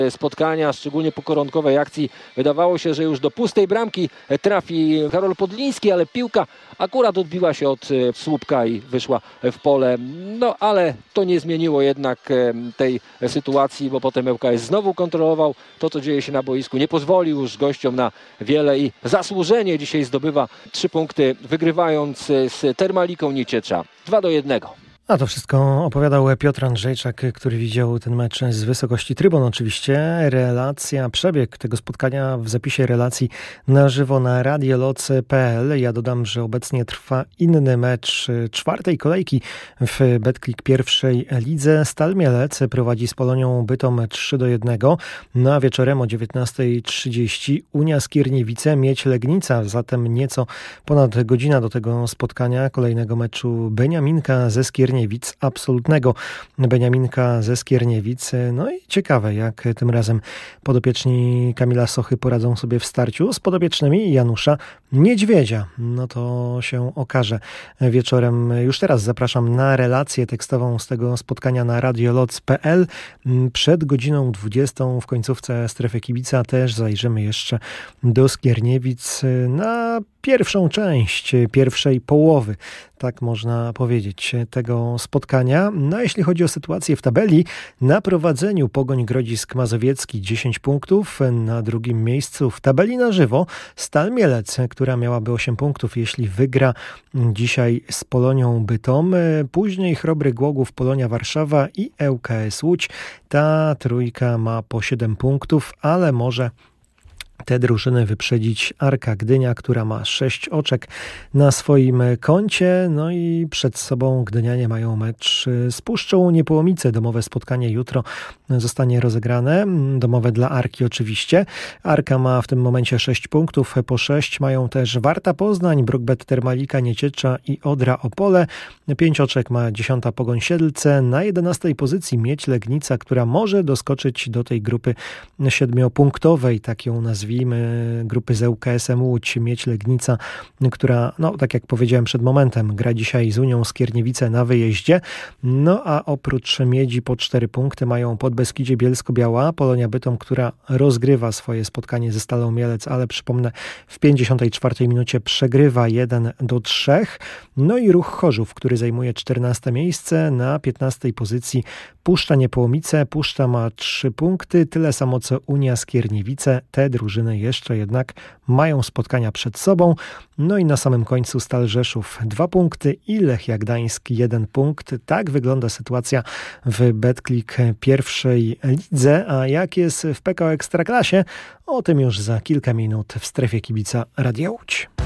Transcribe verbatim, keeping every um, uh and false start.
spotkania, szczególnie po koronkowej akcji. Wydawało się, że już do pustej bramki trafi Karol Podliński, ale piłka akurat odbiła się od słupka i wyszła w pole. No ale to nie zmieniło jednak tej sytuacji, bo potem L K S znowu kontrolował to, co dzieje się na boisku. Nie pozwolił już gościom na wiele i zasłużenie dzisiaj zdobywa trzy punkty, wygrywając z Termaliką Nieciecza dwa do jednego. A to wszystko opowiadał Piotr Andrzejczak, który widział ten mecz z wysokości trybun. Oczywiście relacja, przebieg tego spotkania w zapisie relacji na żywo na radioloc kropka p l. Ja dodam, że obecnie trwa inny mecz czwartej kolejki w Betclic pierwszej lidze. Stal Mielec prowadzi z Polonią Bytom trzy do jednego. No a wieczorem o dziewiętnasta trzydzieści Unia Skierniewice, Miedź Legnica. Zatem nieco ponad godzina do tego spotkania, kolejnego meczu Beniaminka ze Skierniewic. Absolutnego Beniaminka ze Skierniewic. No i ciekawe, jak tym razem podopieczni Kamila Sochy poradzą sobie w starciu z podopiecznymi Janusza Niedźwiedzia. No to się okaże wieczorem. Już teraz zapraszam na relację tekstową z tego spotkania na radioloc kropka p l. Przed godziną dwudziestą w końcówce Strefy Kibica też zajrzymy jeszcze do Skierniewic na pierwszą część pierwszej połowy, tak można powiedzieć, tego spotkania. No a jeśli chodzi o sytuację w tabeli, na prowadzeniu Pogoń Grodzisk Mazowiecki dziesięć punktów, na drugim miejscu w tabeli na żywo Stal Mielec, która miałaby osiem punktów, jeśli wygra dzisiaj z Polonią Bytom. Później Chrobry Głogów, Polonia Warszawa i L K S Łódź. Ta trójka ma po siedem punktów, ale może te drużyny wyprzedzić Arka Gdynia, która ma sześć oczek na swoim koncie. No i przed sobą Gdynianie mają mecz z Puszczą Niepołomice. Domowe spotkanie jutro zostanie rozegrane. Domowe dla Arki oczywiście. Arka ma w tym momencie sześć punktów. Po sześć mają też Warta Poznań, Brukbet Termalika Nieciecza i Odra Opole. pięć oczek ma dziesiąta Pogoń Siedlce. Na jedenastej pozycji Miedź Legnica, która może doskoczyć do tej grupy siedmiopunktowej, tak ją nazwijmy, grupy z L K S-em Łódź, Miedź Legnica, która, no tak jak powiedziałem przed momentem, gra dzisiaj z Unią Skierniewice na wyjeździe. No a oprócz Miedzi po cztery punkty mają Podbeskidzie Bielsko-Biała, Polonia Bytom, która rozgrywa swoje spotkanie ze Stalą Mielec, ale przypomnę, w pięćdziesiątej czwartej minucie przegrywa jeden do trzech. No i Ruch Chorzów, który zajmuje czternaste miejsce, na piętnastej pozycji Puszcza Niepołomice. Puszcza ma trzy punkty, tyle samo co Unia Skierniewice. Te drużyny jeszcze jednak mają spotkania przed sobą. No i na samym końcu Stal Rzeszów dwa punkty i Lechia Gdańsk jeden punkt. Tak wygląda sytuacja w Betclic pierwszej lidze. A jak jest w P K O Ekstraklasie? O tym już za kilka minut w Strefie Kibica Radia Łódź.